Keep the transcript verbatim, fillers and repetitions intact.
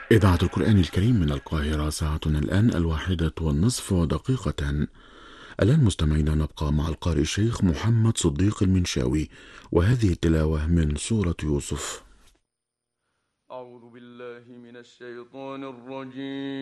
إذاعة القرآن الكريم من القاهرة، ساعتنا الآن الواحدة والنصف دقيقة. الآن مستمعينا نبقى مع القارئ الشيخ محمد صديق المنشاوي، وهذه التلاوة من سورة يوسف. أعوذ بالله من الشيطان الرجيم.